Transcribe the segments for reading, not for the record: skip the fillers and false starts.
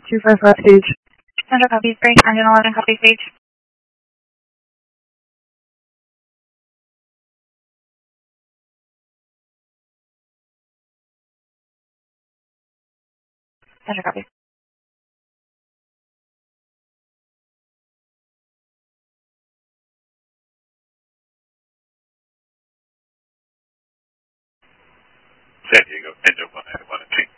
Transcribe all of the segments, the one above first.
255 stage. Central copies, break. Engine 11, copy stage. Central copies. San Diego, engine 191 and T.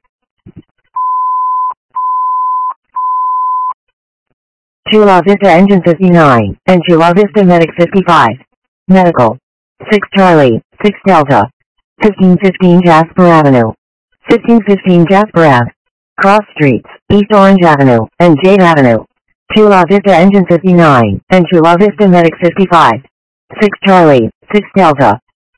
Chula Vista engine 59, and Chula Vista medic 55. Medical. 6 Charlie, 6 Delta. 1515 Jasper Avenue. 1515 Jasper Ave. Cross Streets, East Orange Avenue, and Jade Avenue. Chula Vista engine 59, and Chula Vista medic 55. 6 Charlie, 6 Delta.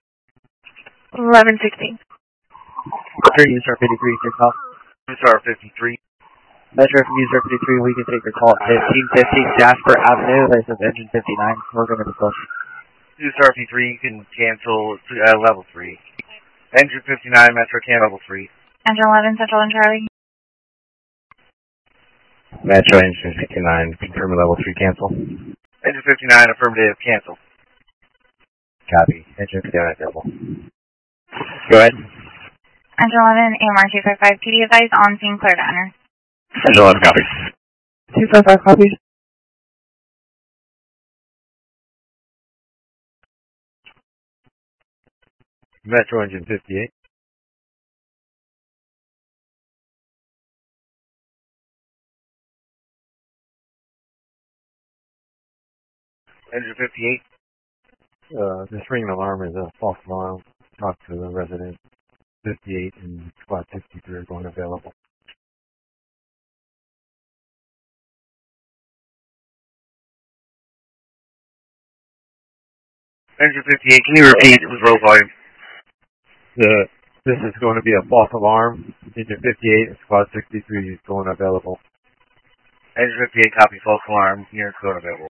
1116. User 53, take off. User 53. Metro from User 53, we can take your call at 1550 Jasper Avenue, license engine 59. We're going to be close. User 53, you can cancel level 3. Engine 59, Metro can level 3. Engine 11, Central and Charlie. Metro engine 59, confirm level 3 cancel. Engine 59, affirmative, cancel. Copy. Engine 59 available. Go ahead. Engine 11, AMR 255, PD advice on scene, clear to enter. Engine 11 copy. 255 copies. Metro engine 58. Engine 58. This ringing alarm is a false alarm. Talk to the resident. 58 and squad 63 are going available. Engine 58, can you repeat with roll volume? This is going to be a false alarm. Engine 58 and squad 63 is going available. Engine 58, copy, false alarm, units going available.